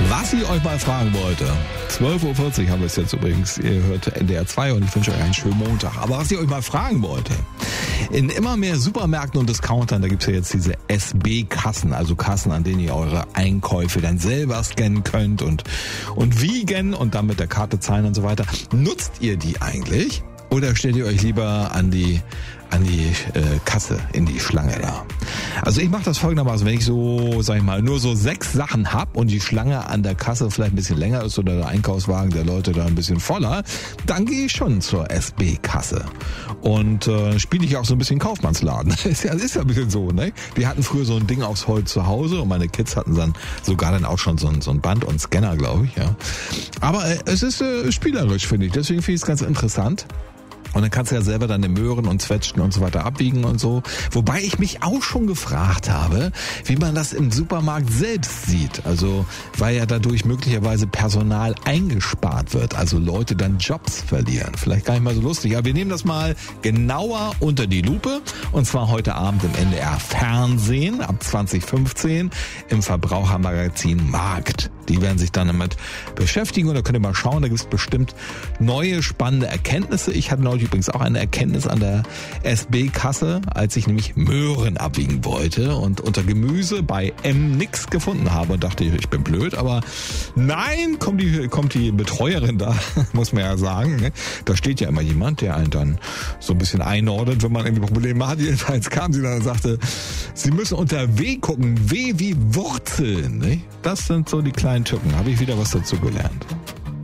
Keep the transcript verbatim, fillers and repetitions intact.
Was ich euch mal fragen wollte, zwölf Uhr vierzig haben wir es jetzt übrigens, ihr hört N D R zwei und ich wünsche euch einen schönen Montag. Aber was ich euch mal fragen wollte, in immer mehr Supermärkten und Discountern, da gibt's ja jetzt diese S B-Kassen, also Kassen, an denen ihr eure Einkäufe dann selber scannen könnt und, und wiegen und dann mit der Karte zahlen und so weiter. Nutzt ihr die eigentlich? Oder stellt ihr euch lieber an die an die äh, Kasse, in die Schlange da? Also ich mache das folgendermaßen, wenn ich so, sag ich mal, nur so sechs Sachen hab und die Schlange an der Kasse vielleicht ein bisschen länger ist oder der Einkaufswagen der Leute da ein bisschen voller, dann gehe ich schon zur S B-Kasse und äh, spiele ich auch so ein bisschen Kaufmannsladen. ist ja ist ja ein bisschen so, ne? Wir hatten früher so ein Ding aufs Holz zu Hause und meine Kids hatten dann sogar dann auch schon so ein, so ein Band und Scanner, glaube ich, ja. Aber äh, es ist äh, spielerisch, finde ich, deswegen finde ich es ganz interessant. Und dann kannst du ja selber deine Möhren und Zwetschgen und so weiter abwiegen und so. Wobei ich mich auch schon gefragt habe, wie man das im Supermarkt selbst sieht. Also, weil ja dadurch möglicherweise Personal eingespart wird. Also Leute dann Jobs verlieren. Vielleicht gar nicht mal so lustig. Aber wir nehmen das mal genauer unter die Lupe. Und zwar heute Abend im N D R Fernsehen ab zwanzig fünfzehn im Verbrauchermagazin Markt. Die werden sich dann damit beschäftigen und da könnt ihr mal schauen, da gibt es bestimmt neue spannende Erkenntnisse. Ich hatte neulich übrigens auch eine Erkenntnis an der S B-Kasse, als ich nämlich Möhren abwiegen wollte und unter Gemüse bei M nix gefunden habe und dachte, ich bin blöd, aber nein, kommt die, kommt die Betreuerin da, muss man ja sagen. Ne? Da steht ja immer jemand, der einen dann so ein bisschen einordnet, wenn man irgendwie Probleme hat. Jedenfalls kam sie dann und sagte, Sie müssen unter W gucken, W wie Wurzeln. Ne? Das sind so die kleinen Tücken, habe ich wieder was dazu gelernt.